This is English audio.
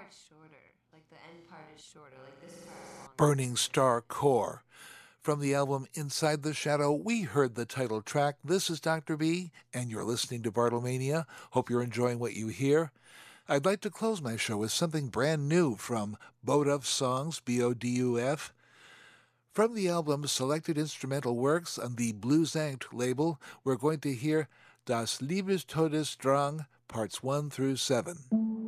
Burning Star Core. From the album Inside the Shadow, we heard the title track. This is Dr. B, and you're listening to Bartlemania. Hope you're enjoying what you hear. I'd like to close my show with something brand new from Boduf Songs, B-O-D-U-F. From the album Selected Instrumental Works on the Bluesankt label, we're going to hear Das Liebes Todesdrang, parts 1 through 7.